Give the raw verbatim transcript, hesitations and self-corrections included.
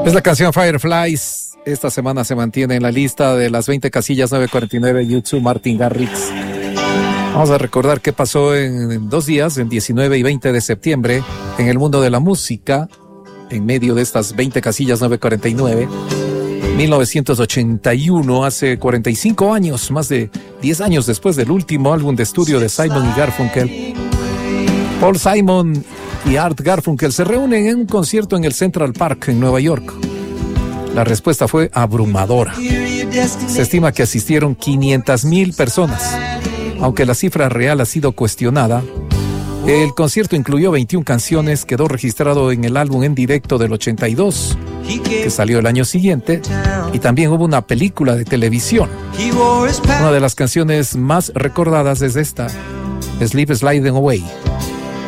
Es la canción Fireflies. Esta semana se mantiene en la lista de las veinte casillas nueve cuarenta y nueve YouTube Martin Garrix. Vamos a recordar qué pasó en, en dos días, en diecinueve y veinte de septiembre, en el mundo de la música, en medio de estas veinte casillas nueve cuarenta y nueve. mil novecientos ochenta y uno, hace cuarenta y cinco años, más de diez años después del último álbum de estudio de Simon y Garfunkel. Paul Simon y Art Garfunkel se reúnen en un concierto en el Central Park en Nueva York. La respuesta fue abrumadora. Se estima que asistieron quinientas mil personas. Aunque la cifra real ha sido cuestionada, el concierto incluyó veintiuna canciones, quedó registrado en el álbum en directo del ochenta y dos, que salió el año siguiente, y también hubo una película de televisión. Una de las canciones más recordadas es esta, Sleep Sliding Away.